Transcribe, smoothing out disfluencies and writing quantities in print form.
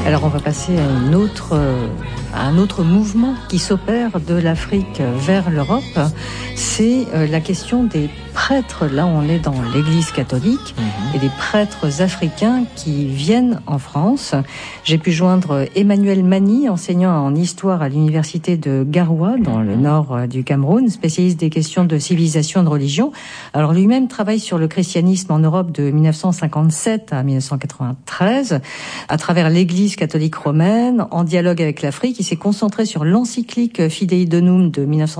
Alors on va passer à un autre mouvement qui s'opère de l'Afrique vers l'Europe. C'est la question des prêtres. Là, on est dans l'Église catholique et des prêtres africains qui viennent en France. J'ai pu joindre Emmanuel Mani, enseignant en histoire à l'université de Garoua, dans le nord du Cameroun, spécialiste des questions de civilisation et de religion. Alors lui-même travaille sur le christianisme en Europe de 1957 à 1993, à travers l'Église catholique romaine, en dialogue avec l'Afrique. Il s'est concentré sur l'encyclique Fidei Donum de 1900